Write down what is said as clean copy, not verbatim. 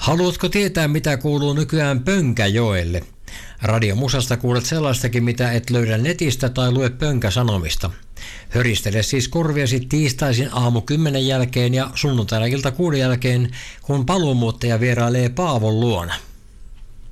Haluatko tietää, mitä kuuluu nykyään Pönkäjoelle? Radiomusasta kuulet sellaistakin, mitä et löydä netistä tai lue Pönkäsanomista. Höristele siis korviasi tiistaisin aamu 10 jälkeen ja sunnuntaina ilta 6 jälkeen, kun paluumuuttaja vierailee Paavon luona.